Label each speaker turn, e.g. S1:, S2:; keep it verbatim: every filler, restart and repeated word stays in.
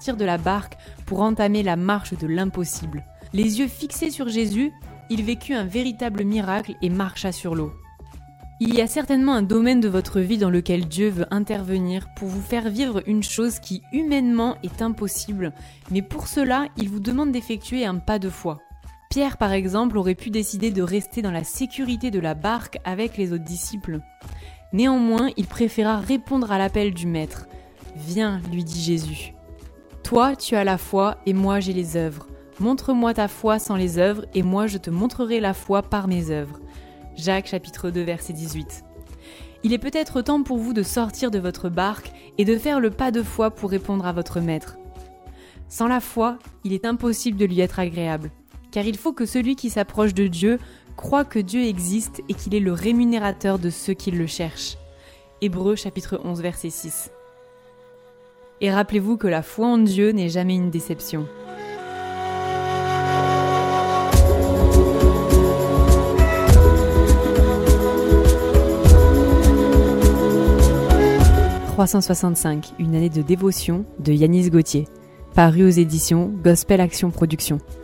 S1: sortir de la barque pour entamer la marche de l'impossible. Les yeux fixés sur Jésus, il vécut un véritable miracle et marcha sur l'eau. Il y a certainement un domaine de votre vie dans lequel Dieu veut intervenir pour vous faire vivre une chose qui humainement est impossible, mais pour cela, il vous demande d'effectuer un pas de foi. Pierre, par exemple, aurait pu décider de rester dans la sécurité de la barque avec les autres disciples. Néanmoins, il préféra répondre à l'appel du Maître. « Viens, lui dit Jésus. Toi, tu as la foi et moi j'ai les œuvres. Montre-moi ta foi sans les œuvres et moi je te montrerai la foi par mes œuvres. » Jacques chapitre deux verset dix-huit. Il est peut-être temps pour vous de sortir de votre barque et de faire le pas de foi pour répondre à votre Maître. Sans la foi, il est impossible de lui être agréable, car il faut que celui qui s'approche de Dieu croit que Dieu existe et qu'il est le rémunérateur de ceux qui le cherchent. Hébreux chapitre onze verset six. Et rappelez-vous que la foi en Dieu n'est jamais une déception. trois cent soixante-cinq, une année de dévotion de Yanis Gauthier, paru aux éditions Gospel Action Production.